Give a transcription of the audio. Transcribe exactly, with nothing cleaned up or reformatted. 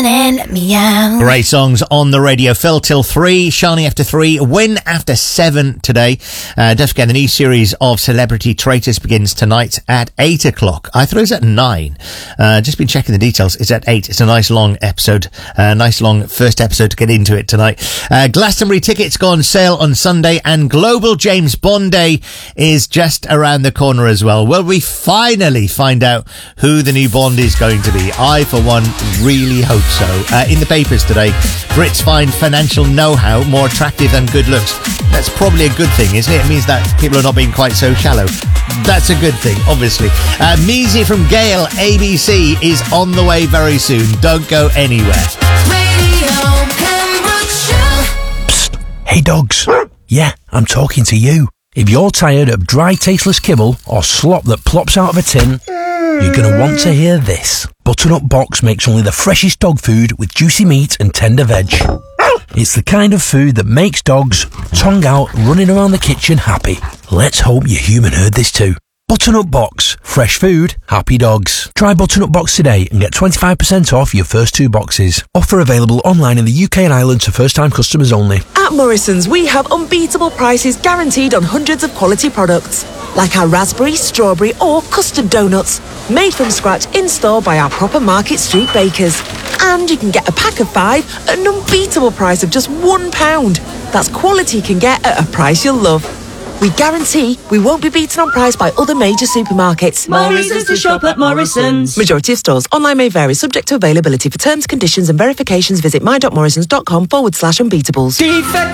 Meow. Great songs on the radio. Phil till three, Shani after three, Win after seven today. Uh, don't forget the new series of Celebrity Traitors begins tonight at eight o'clock. I thought it was at nine. Uh, just been checking the details. It's at eight. It's a nice long episode. A uh, nice long first episode to get into it tonight. Uh, Glastonbury tickets go on sale on Sunday, and Global James Bond Day is just around the corner as well. Will we finally find out who the new Bond is going to be? I, for one, really hope so. Uh, in the papers today, Brits find financial know-how more attractive than good looks. That's probably a good thing, isn't it? It means that people are not being quite so shallow. That's a good thing, obviously. Uh, Measy from Gale, A B C, is on the way very soon. Don't go anywhere. Radio Pembrokeshire. Psst. Hey, dogs. Yeah, I'm talking to you. If you're tired of dry, tasteless kibble or slop that plops out of a tin, you're going to want to hear this. Butternut Box makes only the freshest dog food with juicy meat and tender veg. It's the kind of food that makes dogs, tongue out, running around the kitchen happy. Let's hope your human heard this too. Butternut Box. Fresh food, happy dogs. Try Butternut Box today and get twenty-five percent off your first two boxes. Offer available online in the U K and Ireland to first-time customers only. At Morrison's, we have unbeatable prices guaranteed on hundreds of quality products, like our raspberry, strawberry or custard donuts, made from scratch in-store by our proper Market Street bakers. And you can get a pack of five at an unbeatable price of just one pound. That's quality you can get at a price you'll love. We guarantee we won't be beaten on price by other major supermarkets. More reasons to shop at Morrison's. Majority of stores. Online may vary, subject to availability. For terms, conditions and verifications, visit my.morrisons.com forward slash unbeatables. Defect